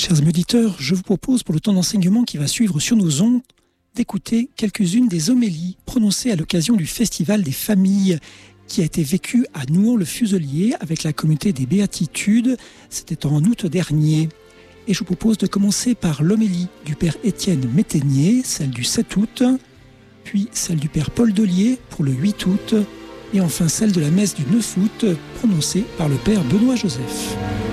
Chers auditeurs, je vous propose pour le temps d'enseignement qui va suivre sur nos ondes d'écouter quelques-unes des homélies prononcées à l'occasion du Festival des familles qui a été vécu à Nouan-le-Fuselier avec la communauté des Béatitudes. C'était en août dernier. Et je vous propose de commencer par l'homélie du père Étienne Métainier, celle du 7 août, puis celle du père Paul Delier pour le 8 août, et enfin celle de la messe du 9 août prononcée par le père Benoît Joseph.